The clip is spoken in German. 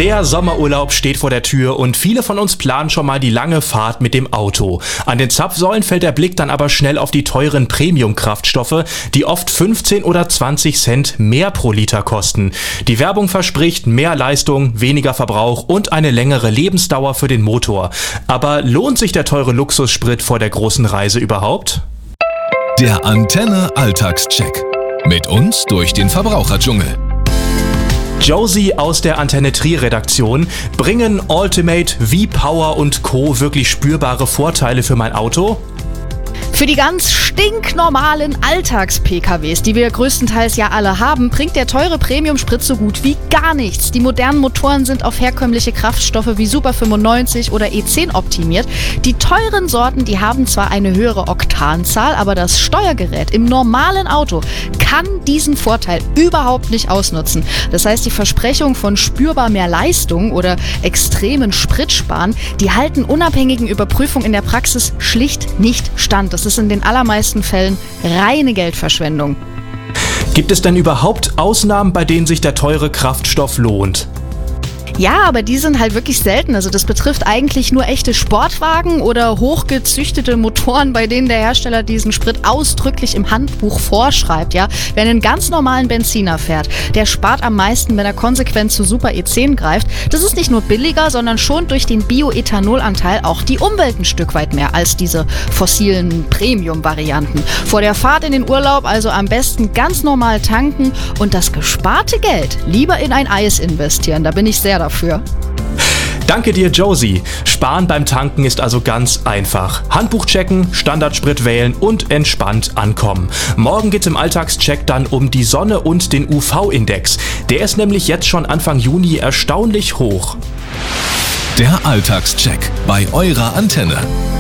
Der Sommerurlaub steht vor der Tür und viele von uns planen schon mal die lange Fahrt mit dem Auto. An den Zapfsäulen fällt der Blick dann aber schnell auf die teuren Premium-Kraftstoffe, die oft 15 oder 20 Cent mehr pro Liter kosten. Die Werbung verspricht mehr Leistung, weniger Verbrauch und eine längere Lebensdauer für den Motor. Aber lohnt sich der teure Luxussprit vor der großen Reise überhaupt? Der Antenne Alltagscheck. Mit uns durch den Verbraucherdschungel. Josie aus der Antenne Trier-Redaktion. Bringen Ultimate, V-Power und Co. wirklich spürbare Vorteile für mein Auto? Für die ganz stinknormalen Alltags-PKWs, die wir größtenteils ja alle haben, bringt der teure Premium-Sprit so gut wie gar nichts. Die modernen Motoren sind auf herkömmliche Kraftstoffe wie Super 95 oder E10 optimiert. Die teuren Sorten, die haben zwar eine höhere Oktanzahl, aber das Steuergerät im normalen Auto kann diesen Vorteil überhaupt nicht ausnutzen. Das heißt, die Versprechung von spürbar mehr Leistung oder extremen Spritsparen, die halten unabhängigen Überprüfungen in der Praxis schlicht nicht stand. Das ist in den allermeisten Fällen reine Geldverschwendung. Gibt es denn überhaupt Ausnahmen, bei denen sich der teure Kraftstoff lohnt? Ja, aber die sind halt wirklich selten. Also das betrifft eigentlich nur echte Sportwagen oder hochgezüchtete Motoren, bei denen der Hersteller diesen Sprit ausdrücklich im Handbuch vorschreibt. Ja, wer einen ganz normalen Benziner fährt, der spart am meisten, wenn er konsequent zu Super E10 greift. Das ist nicht nur billiger, sondern schont durch den Bioethanolanteil auch die Umwelt ein Stück weit mehr als diese fossilen Premium-Varianten. Vor der Fahrt in den Urlaub also am besten ganz normal tanken und das gesparte Geld lieber in ein Eis investieren. Da bin ich sehr dafür. Danke dir, Josie. Sparen beim Tanken ist also ganz einfach. Handbuch checken, Standardsprit wählen und entspannt ankommen. Morgen geht's im Alltagscheck dann um die Sonne und den UV-Index. Der ist nämlich jetzt schon Anfang Juni erstaunlich hoch. Der Alltagscheck bei eurer Antenne.